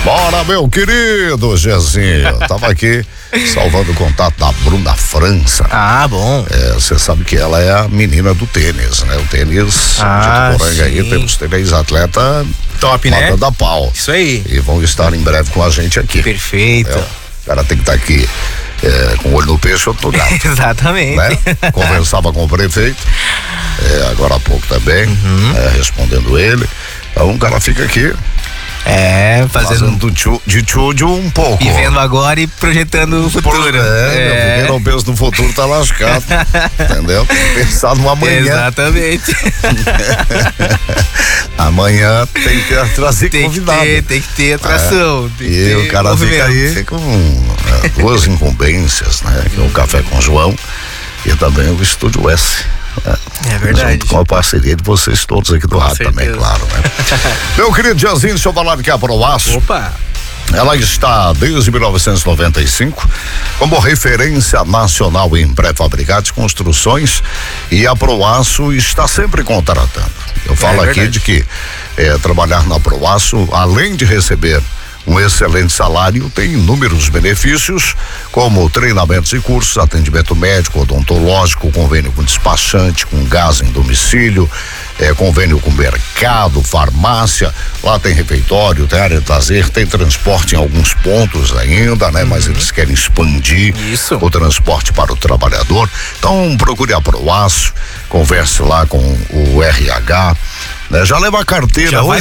Bora, meu querido Jezinho. Tava aqui salvando o contato da Bruna França. Ah, bom. Você sabe que ela é a menina do tênis, né? O tênis de Tuporanga aí, temos 3 atletas top, né? Da pau. Isso aí. E vão estar em breve com a gente aqui. Perfeito. O cara tem que estar aqui com o olho no peixe, outro no gato. Exatamente. Né? Conversava com o prefeito, agora há pouco também, respondendo ele. Então o cara fica aqui. Fazendo de tchúdio um pouco. E vendo agora e projetando o futuro. Porque não penso no futuro, tá lascado. Entendeu? Tem que pensar no amanhã. Exatamente. Amanhã tem que trazer convidado. Tem que ter atração. E o cara fica aí com 2 incumbências, né? Que é o Café com João e também o Estúdio S. É verdade. Junto com a parceria de vocês todos aqui do rádio também, claro, né? Meu querido Jezinho, deixa eu falar de que a Proaço. Opa! Ela está desde 1995 como referência nacional em pré-fabricados, construções, e a Proaço está sempre contratando. Eu falo aqui de que trabalhar na Proaço, além de receber um excelente salário, tem inúmeros benefícios, como treinamentos e cursos, atendimento médico, odontológico, convênio com despachante, com gás em domicílio, convênio com mercado, farmácia. Lá tem refeitório, tem área de lazer, tem transporte em alguns pontos ainda, né? Mas eles querem expandir o transporte para o trabalhador. Então procure a Proaço, converse lá com o RH, né? Já leva a carteira.